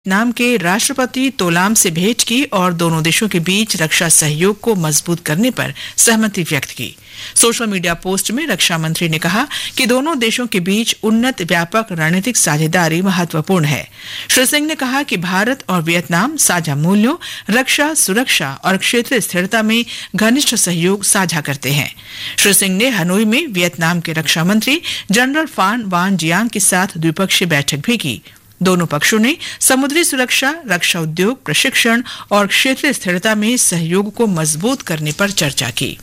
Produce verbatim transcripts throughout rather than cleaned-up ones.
नाम के राष्ट्रपति तोलाम से भेंट की और दोनों देशों के बीच रक्षा सहयोग को मजबूत करने पर सहमति व्यक्त की। सोशल मीडिया पोस्ट में रक्षा मंत्री ने कहा कि दोनों देशों के बीच उन्नत व्यापक रणनीतिक साझेदारी महत्वपूर्ण है। श्री सिंह ने कहा कि भारत और वियतनाम साझा मूल्यों, रक्षा, सुरक्षा और क्षेत्रीय स्थिरता में घनिष्ठ सहयोग साझा करते हैं। श्री सिंह ने हनोई में वियतनाम के रक्षा मंत्री जनरल फान वान जियांग के साथ द्विपक्षीय बैठक भी की। दोनों पक्षों ने समुद्री सुरक्षा, रक्षा उद्योग, प्रशिक्षण और क्षेत्रीय स्थिरता में सहयोग को मजबूत करने पर चर्चा की।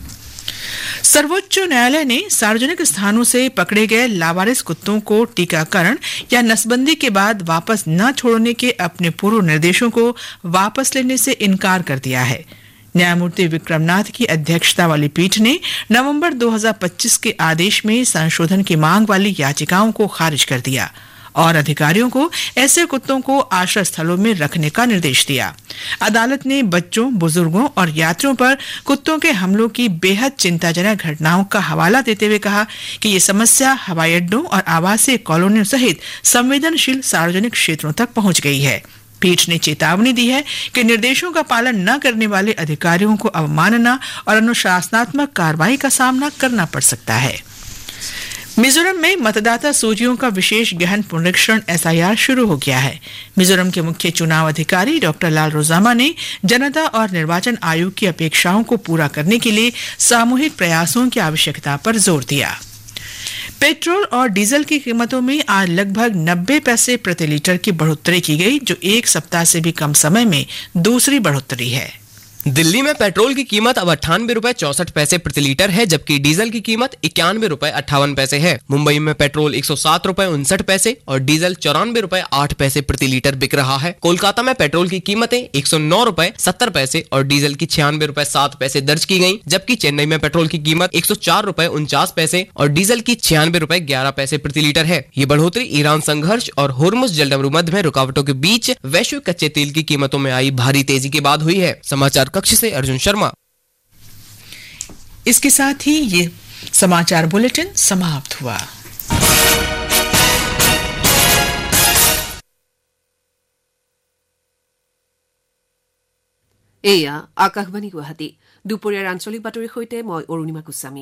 सर्वोच्च न्यायालय ने सार्वजनिक स्थानों से पकड़े गए लावारिस कुत्तों को टीकाकरण या नसबंदी के बाद वापस न छोड़ने के अपने पूर्व निर्देशों को वापस लेने से इनकार कर दिया है। न्यायमूर्ति विक्रमनाथ की अध्यक्षता वाली पीठ ने नवंबर दो हज़ार पच्चीस के आदेश में संशोधन की मांग वाली याचिकाओं को खारिज कर दिया और अधिकारियों को ऐसे कुत्तों को आश्रय स्थलों में रखने का निर्देश दिया। अदालत ने बच्चों, बुजुर्गों और यात्रियों पर कुत्तों के हमलों की बेहद चिंताजनक घटनाओं का हवाला देते हुए कहा कि ये समस्या हवाई अड्डों और आवासीय कॉलोनियों सहित संवेदनशील सार्वजनिक क्षेत्रों तक पहुंच गई है। पीठ ने चेतावनी दी है कि निर्देशों का पालन न करने वाले अधिकारियों को अवमानना और अनुशासनात्मक कार्रवाई का सामना करना पड़ सकता है। मिजोरम में मतदाता सूचियों का विशेष गहन पुनरीक्षण एस आई आर शुरू हो गया है। मिजोरम के मुख्य चुनाव अधिकारी डॉक्टर लाल रोजामा ने जनता और निर्वाचन आयोग की अपेक्षाओं को पूरा करने के लिए सामूहिक प्रयासों की आवश्यकता पर जोर दिया। पेट्रोल और डीजल की कीमतों में आज लगभग नब्बे पैसे प्रति लीटर की बढ़ोतरी की गई, जो एक सप्ताह से भी कम समय में दूसरी बढ़ोतरी है। दिल्ली में पेट्रोल की कीमत अब अट्ठानवे रुपए चौसठ पैसे प्रति लीटर है, जबकि डीजल की कीमत इक्यानवे रुपए अट्ठावन पैसे है। मुंबई में पेट्रोल एक सौ सात रुपए उनसठ पैसे और डीजल चौरानवे रुपए आठ पैसे प्रति लीटर बिक रहा है। कोलकाता में पेट्रोल की कीमतें एक सौ नौ रुपए सत्तर पैसे और डीजल की छियानवे रुपए सात पैसे दर्ज की गयी, जबकि चेन्नई में पेट्रोल की कीमत एक सौ चार रुपए उनचास पैसे और डीजल की छियानवे रुपए ग्यारह पैसे प्रति लीटर है। ये बढ़ोतरी ईरान संघर्ष और होर्मुज जलडमरू मध्य में रुकावटों के बीच वैश्विक कच्चे तेल की कीमतों में आई भारी तेजी के बाद हुई है। समाचार कक्ष से अर्जुन शर्मा। इसके साथ ही ये समाचार बुलेटिन समाप्त हुआ। এয়া আকাশবাণী গুৱাহাটী। দুপৰীয়াৰ আঞ্চলিক বাতৰিৰ সৈতে মই অৰুণিমা গোস্বামী।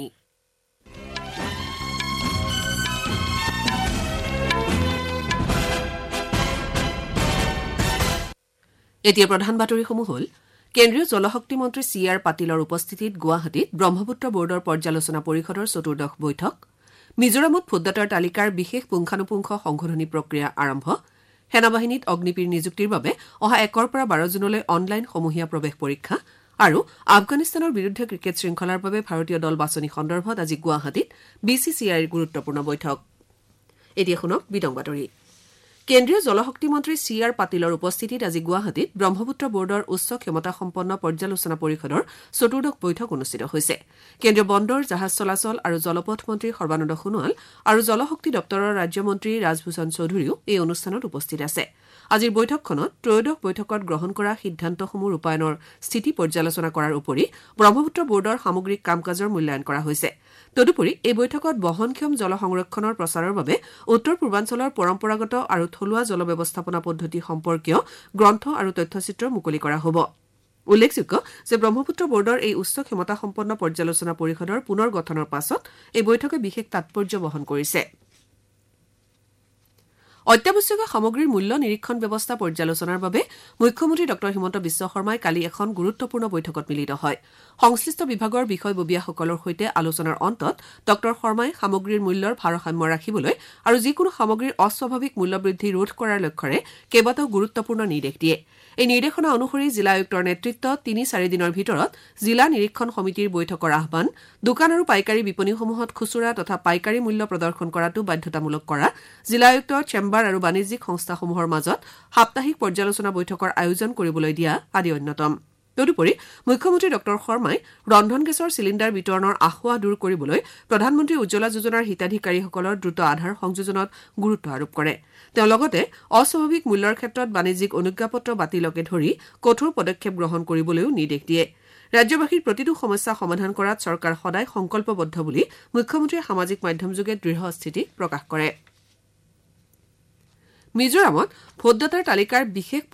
এতিয়া প্ৰধান বাতৰিসমূহ হ'ল কেন্দ্ৰীয় জলশক্তি মন্ত্ৰী চি আৰ পাটিলৰ উপস্থিতিত গুৱাহাটীত ব্ৰহ্মপুত্ৰ বৰ্ডৰ পৰ্যালোচনা পৰিষদৰ চতুৰ্দশ বৈঠক। মিজোৰামত ভোটদাতাৰ তালিকাৰ বিশেষ পুংখানুপুংখ সংশোধনী প্ৰক্ৰিয়া আৰম্ভ। সেনাবাহিনীত অগ্নিবীৰ নিযুক্তিৰ বাবে অহা একৰ পৰা বাৰ জুনলৈ অনলাইন সমূহীয়া প্ৰৱেশ পৰীক্ষা আৰু আফগানিস্তানৰ বিৰুদ্ধে ক্ৰিকেট শৃংখলাৰ বাবে ভাৰতীয় দল বাছনি সন্দৰ্ভত আজি গুৱাহাটীত বি চি চি আইৰ গুৰুত্বপূৰ্ণ বৈঠক। এতিয়া শুনক বিতং বাতৰি। কেন্দ্ৰীয় জলশক্তি মন্ত্ৰী চি আৰ পাটিলৰ উপস্থিতিত আজি গুৱাহাটীত ব্ৰহ্মপুত্ৰ বৰ্ডৰ উচ্চ ক্ষমতাসম্পন্ন পৰ্যালোচনা পৰিষদৰ চতুৰ্দশ বৈঠক অনুষ্ঠিত হৈছে। কেন্দ্ৰীয় বন্দৰ, জাহাজ চলাচল আৰু জলপথ মন্ত্ৰী সৰ্বানন্দ সোণোৱাল আৰু জলশক্তি দপ্তৰৰ ৰাজ্যমন্ত্ৰী ৰাজভূষণ চৌধুৰীও এই অনুষ্ঠানত উপস্থিত আছে। আজিৰ বৈঠকখনত ত্ৰয়োদশ বৈঠকত গ্ৰহণ কৰা সিদ্ধান্তসমূহ ৰূপায়ণৰ স্থিতি পৰ্যালোচনা কৰাৰ উপৰি ব্ৰহ্মপুত্ৰ বৰ্ডৰ সামগ্ৰিক কাম কাজৰ মূল্যায়ন কৰা হৈছে। তদুপৰি এই বৈঠকত বহনক্ষম জল সংৰক্ষণৰ প্ৰচাৰৰ বাবে উত্তৰ পূৰ্বাঞ্চলৰ পৰম্পৰাগত আৰু থলুৱা জল ব্যৱস্থাপনা পদ্ধতি সম্পৰ্কীয় গ্ৰন্থ আৰু তথ্যচিত্ৰ মুকলি কৰা হ'ব। উল্লেখযোগ্য যে ব্ৰহ্মপুত্ৰ বৰ্ডৰ এই উচ্চ ক্ষমতাসম্পন্ন পৰ্যালোচনা পৰিষদৰ পুনৰ গঠনৰ পাছত এই বৈঠকে বিশেষ তাৎপৰ্য বহন কৰিছে। অত্যাৱশ্যকীয় সামগ্ৰীৰ মূল্য নিৰীক্ষণ ব্যৱস্থা পৰ্যালোচনাৰ বাবে মুখ্যমন্ত্ৰী ডক্টৰ হিমন্ত বিশ্ব শৰ্মাই কালি এখন গুৰুত্বপূৰ্ণ বৈঠকত মিলিত হয়। সংশ্লিষ্ট বিভাগৰ বিষয়ববীয়াসকলৰ সৈতে আলোচনাৰ অন্তত ডক্টৰ শৰ্মাই সামগ্ৰীৰ মূল্যৰ ভাৰসাম্য ৰাখিবলৈ আৰু যিকোনো সামগ্ৰীৰ অস্বাভাৱিক মূল্যবৃদ্ধি ৰোধ কৰাৰ লক্ষ্যৰে কেইবাটাও গুৰুত্বপূৰ্ণ নিৰ্দেশ দিয়ে। এই নিৰ্দেশনা অনুসৰি জিলা আয়ুক্তৰ নেতৃত্বত তিনি চাৰি দিনৰ ভিতৰত জিলা নিৰীক্ষণ সমিতিৰ বৈঠকৰ আহ্বান, দোকান আৰু পাইকাৰী বিপণীসমূহত খুচুৰা তথা পাইকাৰী মূল্য প্ৰদৰ্শন কৰাটো বাধ্যতামূলক কৰা, জিলা আয়ুক্তৰ চেম্বাৰ আৰু বাণিজ্যিক সংস্থাসমূহৰ মাজত সাপ্তাহিক পৰ্যালোচনা বৈঠকৰ আয়োজন কৰিবলৈ দিয়া আদি অন্যতম। তদুপৰি মুখ্যমন্ত্ৰী ডক্টৰ শৰ্মাই ৰন্ধন গেছৰ চিলিণ্ডাৰ বিতৰণৰ আখোৱা দূৰ কৰিবলৈ প্ৰধানমন্ত্ৰী উজ্জ্বলা যোজনাৰ হিতাধিকাৰীসকলৰ দ্ৰুত আধাৰ সংযোজনত গুৰুত্ব আৰোপ কৰে। তেওঁ লগতে অস্বাভাৱিক মূল্যৰ ক্ষেত্ৰত বাণিজ্যিক অনুজ্ঞাপত্ৰ বাতিলকে ধৰি কঠোৰ পদক্ষেপ গ্ৰহণ কৰিবলৈও নিৰ্দেশ দিয়ে। ৰাজ্যবাসীৰ প্ৰতিটো সমস্যা সমাধান কৰাত চৰকাৰ সদায় সংকল্পবদ্ধ বুলি মুখ্যমন্ত্ৰীয়ে সামাজিক মাধ্যমযোগে দৃঢ় স্থিতি প্ৰকাশ কৰে। মিজোৰামত ভোটদাতাৰ তালিকাৰ বিশেষ